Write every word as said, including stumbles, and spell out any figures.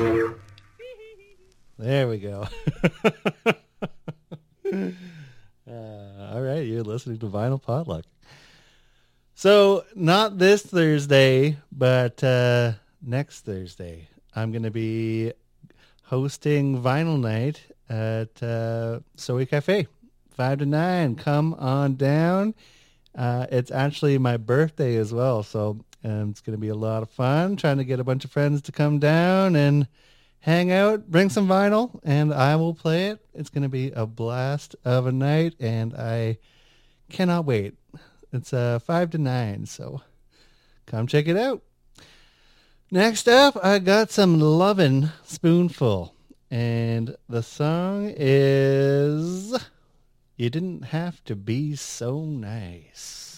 There we go. uh, all right, you're listening to Vinyl Potluck. So, not this Thursday, but uh, next Thursday, I'm going to be hosting Vinyl Night at uh, Soy Cafe, five to nine. Come on down. Uh, it's actually my birthday as well, so um, it's going to be a lot of fun trying to get a bunch of friends to come down and hang out, bring some vinyl, and I will play it. It's going to be a blast of a night, and I cannot wait. It's uh, five to nine, so come check it out. Next up, I got some Lovin' Spoonful, and the song is You Didn't Have to Be So Nice.